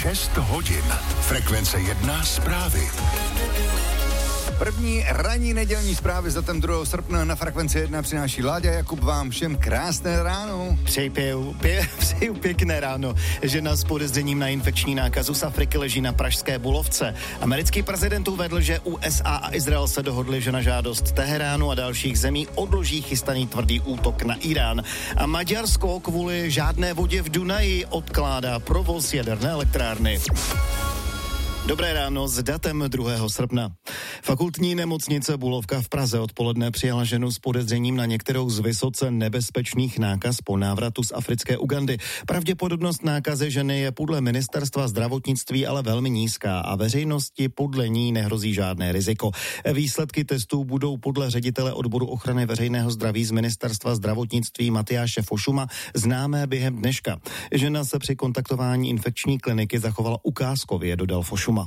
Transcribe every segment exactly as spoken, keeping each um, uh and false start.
šest hodin. Frekvence jedna zprávy. První ranní nedělní zprávy s datem druhého srpna na Frekvenci jedna přináší Láďa Jakub, vám všem krásné ráno. Přeji, pěju, pě, přeju pěkné ráno. Žena s podezřením na infekční nákazu z Afriky leží na pražské Bulovce. Americký prezident uvedl, že U S A a Izrael se dohodli, že na žádost Teheránu a dalších zemí odloží chystaný tvrdý útok na Irán. A Maďarsko kvůli žádné vodě v Dunaji odkládá provoz jaderné elektrárny. Dobré ráno s datem druhého srpna. Fakultní nemocnice Bulovka v Praze odpoledne přijala ženu s podezřením na některou z vysoce nebezpečných nákaz po návratu z africké Ugandy. Pravděpodobnost nákazy ženy je podle ministerstva zdravotnictví ale velmi nízká a veřejnosti podle ní nehrozí žádné riziko. Výsledky testů budou podle ředitele odboru ochrany veřejného zdraví z ministerstva zdravotnictví Matyáše Fošuma známé během dneška. Žena se při kontaktování infekční kliniky zachovala ukázkově, dodal Fošuma.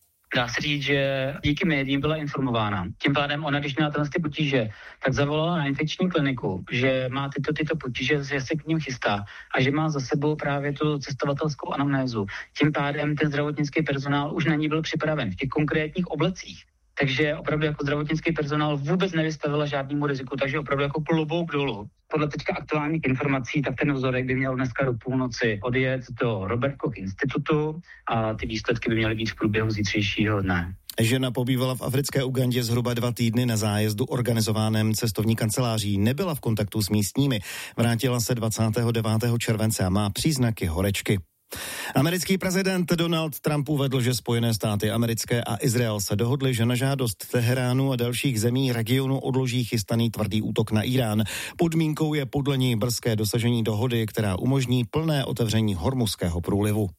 Dá se říct, že díky médiím byla informována. Tím pádem ona, když měla tyhle potíže, tak zavolala na infekční kliniku, že má tyto, tyto potíže, že se k ním chystá a že má za sebou právě tu cestovatelskou anamnézu. Tím pádem ten zdravotnický personál už na ní byl připraven v těch konkrétních oblecích. Takže opravdu jako zdravotnický personál vůbec nevystavila žádnému riziku, takže opravdu jako klobouk dolů. Podle teďka aktuálních informací, tak ten vzorek by měl dneska do půlnoci odjet do Robert Koch institutu a ty výsledky by měly být v průběhu zítřejšího dne. Žena pobývala v africké Ugandě zhruba dva týdny na zájezdu organizovaném cestovní kanceláří. Nebyla v kontaktu s místními. Vrátila se dvacátého devátého července a má příznaky horečky. Americký prezident Donald Trump uvedl, že Spojené státy americké a Izrael se dohodli, že na žádost Teheránu a dalších zemí regionu odloží chystaný tvrdý útok na Irán. Podmínkou je podle něj brzké dosažení dohody, která umožní plné otevření Hormuzského průlivu.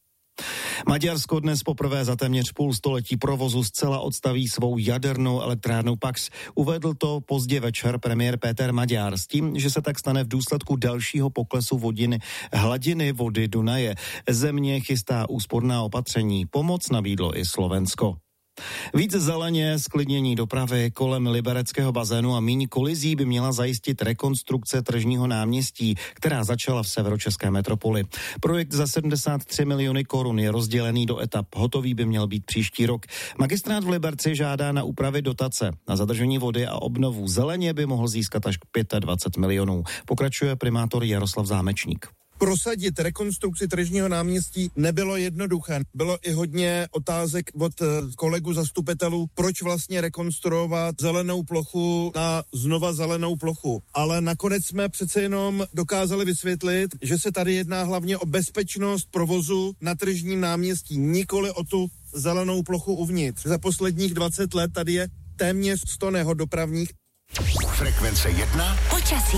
Maďarsko dnes poprvé za téměř půl století provozu zcela odstaví svou jadernou elektrárnu Pax. Uvedl to pozdě večer premiér Péter Maďar s tím, že se tak stane v důsledku dalšího poklesu vodiny, hladiny vody Dunaje. Země chystá úsporná opatření. Pomoc nabídlo i Slovensko. Víc zeleně, zklidnění dopravy kolem libereckého bazénu a míň kolizí by měla zajistit rekonstrukce tržního náměstí, která začala v severočeské metropoli. Projekt za sedmdesát tři miliony korun je rozdělený do etap. Hotový by měl být příští rok. Magistrát v Liberci žádá na úpravy dotace. Na zadržení vody a obnovu zeleně by mohl získat až dvacet pět milionů. Pokračuje primátor Jaroslav Zámečník. Prosadit rekonstrukci tržního náměstí nebylo jednoduché. Bylo i hodně otázek od kolegů zastupitelů, proč vlastně rekonstruovat zelenou plochu na znova zelenou plochu. Ale nakonec jsme přece jenom dokázali vysvětlit, že se tady jedná hlavně o bezpečnost provozu na tržním náměstí, nikoli o tu zelenou plochu uvnitř. Za posledních dvacet let tady je téměř sto nehod dopravních. Frekvence jedna. Počasí.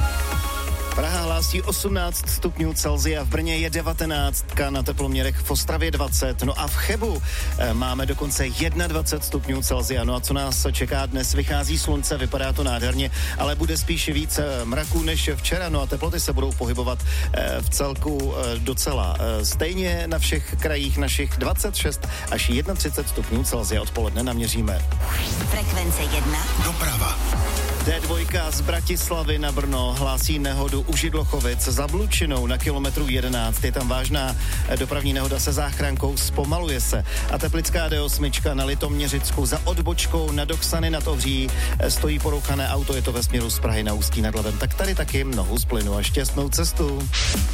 Praha hlásí osmnáct stupňů Celsia, v Brně je devatenáct, na teploměrech v Ostravě dvacet, no a v Chebu e, máme dokonce dvacet jedna stupňů Celsia. No a co nás čeká dnes? Vychází slunce, vypadá to nádherně, ale bude spíše víc mraků než včera, no a teploty se budou pohybovat e, v celku e, docela e, stejně na všech krajích našich dvacet šest až třicet jedna stupňů Celsia odpoledne naměříme. Frekvence jedna. Doprava. D dva z Bratislavy na Brno hlásí nehodu u Židlochovic za Blučinou na kilometru jedenáct. Je tam vážná dopravní nehoda se záchrankou, zpomaluje se. A Teplická D osm na Litoměřicku za odbočkou na Doksany nad Ohří stojí porouchané auto, je to ve směru z Prahy na Ústí nad Labem. Tak tady taky nohu z plynu a šťastnou cestu.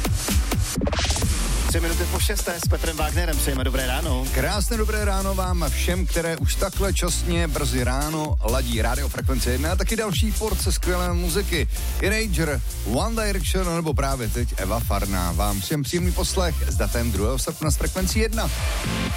Tři minuty po šesté s Petrem Wagnerem přejeme dobré ráno. Krásné dobré ráno vám všem, které už takhle časně brzy ráno ladí Rádio Frekvence jedna a taky další porce skvělé muziky. Erasure, One Direction nebo právě teď Eva Farná. Vám všem příjemný poslech s datem druhého srpna z Frekvencí jedna.